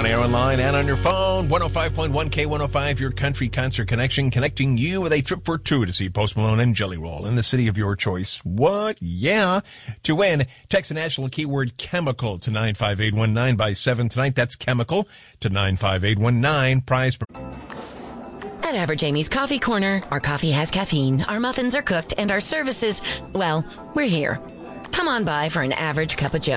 air, online, and on your phone. 105.1 K105, your country concert connection, connecting you with a trip for two to see Post Malone and Jelly Roll in the city of your choice. What? Yeah. To win, text the national keyword chemical to 95819 by 7 tonight. That's chemical to 95819. Prize. At Average Amy's Coffee Corner, our coffee has caffeine, our muffins are cooked, and our services, well, we're here. Come on by for an average cup of joe.